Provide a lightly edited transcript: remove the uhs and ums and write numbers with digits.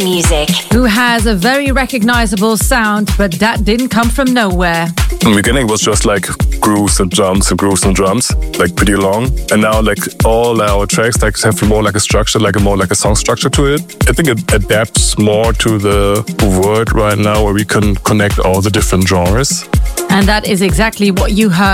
Music. Who has a very recognizable sound, but that didn't come from nowhere. In the beginning, it was just like grooves and jumps and grooves and drums, like pretty long. And now, like all our tracks, like have more like a structure, like a song structure to it. I think it adapts more to the world right now, where we can connect all the different genres. And that is exactly what you heard